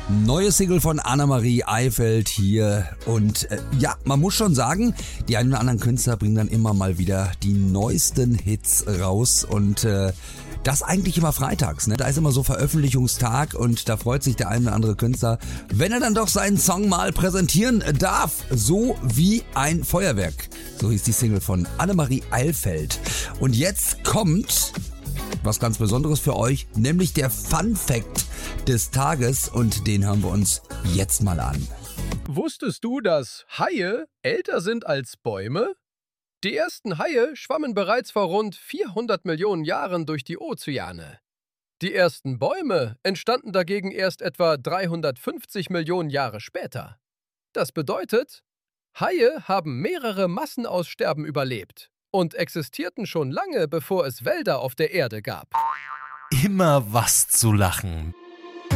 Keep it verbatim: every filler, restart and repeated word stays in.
Neue Single von Annemarie Eifeld hier und äh, ja, man muss schon sagen, die einen oder anderen Künstler bringen dann immer mal wieder die neuesten Hits raus und äh, das eigentlich immer freitags, ne? Da ist immer so Veröffentlichungstag und da freut sich der ein oder andere Künstler, wenn er dann doch seinen Song mal präsentieren darf, so wie ein Feuerwerk. So hieß die Single von Annemarie Eifeld. Und jetzt kommt was ganz Besonderes für euch, nämlich der Fun Fact des Tages und den hören wir uns jetzt mal an. Wusstest du, dass Haie älter sind als Bäume? Die ersten Haie schwammen bereits vor rund vierhundert Millionen Jahren durch die Ozeane. Die ersten Bäume entstanden dagegen erst etwa dreihundertfünfzig Millionen Jahre später. Das bedeutet, Haie haben mehrere Massenaussterben überlebt und existierten schon lange, bevor es Wälder auf der Erde gab. Immer was zu lachen.